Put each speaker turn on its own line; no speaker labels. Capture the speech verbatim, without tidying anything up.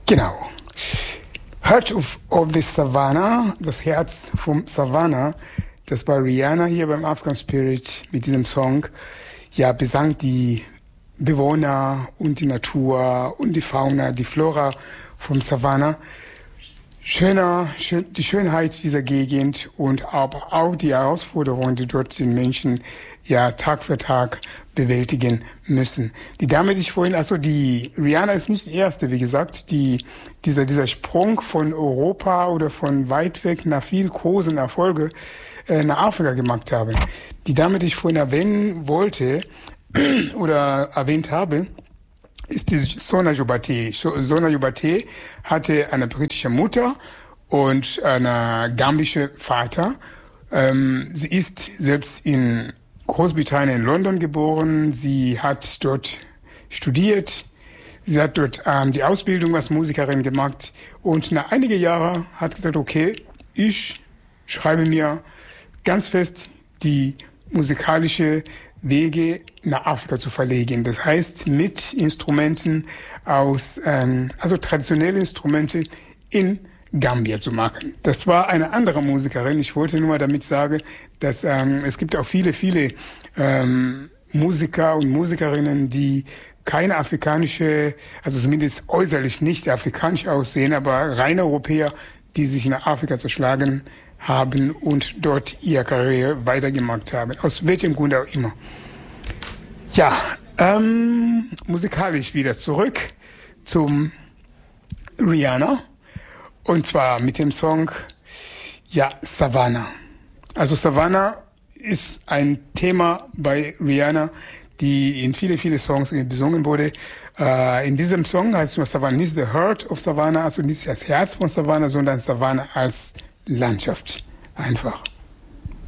Genau. Heart of, of the Savannah, das Herz vom Savannah, das war Rihanna hier beim African Spirit mit diesem Song. Ja, besangt die Bewohner und die Natur und die Fauna, die Flora vom Savannah. Schöner, schön, die Schönheit dieser Gegend und aber auch die Herausforderungen, die dort den Menschen ja Tag für Tag bewältigen müssen. Die Dame, die ich vorhin, also die Rihanna ist nicht die erste, wie gesagt, die dieser dieser Sprung von Europa oder von weit weg nach viel großen Erfolge äh, nach Afrika gemacht haben. Die Dame, die ich vorhin erwähnen wollte oder erwähnt habe, ist die Sona Jobate. Sona Jobate hatte eine britische Mutter und einen gambischen Vater. Ähm, sie ist selbst in Großbritannien, in London geboren. Sie hat dort studiert. Sie hat dort ähm, die Ausbildung als Musikerin gemacht. Und nach einigen Jahren hat sie gesagt, okay, ich schreibe mir ganz fest die musikalische Wege nach Afrika zu verlegen. Das heißt, mit Instrumenten aus, ähm, also traditionelle Instrumente in Gambia zu machen. Das war eine andere Musikerin. Ich wollte nur mal damit sagen, dass ähm, es gibt auch viele, viele ähm, Musiker und Musikerinnen, die keine afrikanische, also zumindest äußerlich nicht afrikanisch aussehen, aber rein Europäer, die sich nach Afrika zerschlagen haben und dort ihre Karriere weitergemacht haben. Aus welchem Grund auch immer. Ja, ähm, musikalisch wieder zurück zum Rihanna. Und zwar mit dem Song, ja, Savannah. Also Savannah ist ein Thema bei Rihanna, die in viele, viele Songs besungen wurde. Äh, in diesem Song heißt es nur Savannah, nicht the heart of Savannah, also nicht das Herz von Savannah, sondern Savannah als Landschaft. Einfach.